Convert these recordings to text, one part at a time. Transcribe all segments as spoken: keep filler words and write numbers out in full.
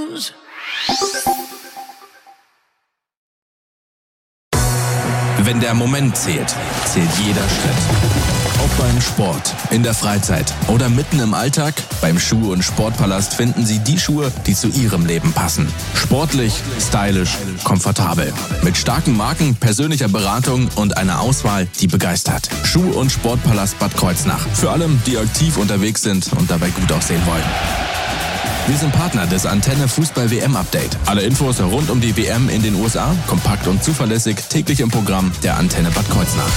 News. Wenn der Moment zählt, zählt jeder Schritt. Ob beim Sport, in der Freizeit oder mitten im Alltag, beim Schuh- und Sportpalast finden Sie die Schuhe, die zu Ihrem Leben passen. Sportlich, stylisch, komfortabel. Mit starken Marken, persönlicher Beratung und einer Auswahl, die begeistert. Schuh- und Sportpalast Bad Kreuznach. Für alle, die aktiv unterwegs sind und dabei gut aussehen wollen. Wir sind Partner des Antenne Fußball-W M-Update. Alle Infos rund um die W M in den U S A, kompakt und zuverlässig, täglich im Programm der Antenne Bad Kreuznach.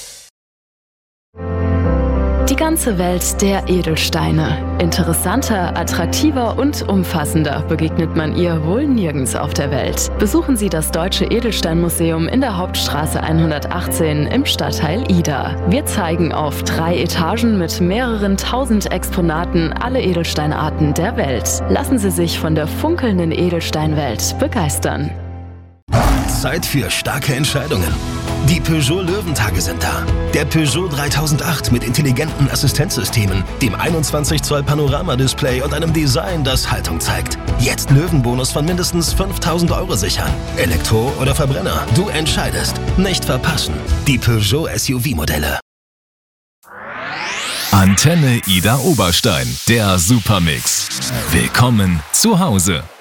Die ganze Welt der Edelsteine. Interessanter, attraktiver und umfassender begegnet man ihr wohl nirgends auf der Welt. Besuchen Sie das Deutsche Edelsteinmuseum in der Hauptstraße hundertachtzehn im Stadtteil Ida. Wir zeigen auf drei Etagen mit mehreren tausend Exponaten alle Edelsteinarten der Welt. Lassen Sie sich von der funkelnden Edelsteinwelt begeistern. Zeit für starke Entscheidungen. Die Peugeot Löwentage sind da. Der Peugeot dreitausendacht mit intelligenten Assistenzsystemen, dem einundzwanzig Zoll Panoramadisplay und einem Design, das Haltung zeigt. Jetzt Löwenbonus von mindestens fünftausend Euro sichern. Elektro oder Verbrenner, du entscheidest. Nicht verpassen. Die Peugeot S U V-Modelle. Antenne Ida Oberstein, der Supermix. Willkommen zu Hause.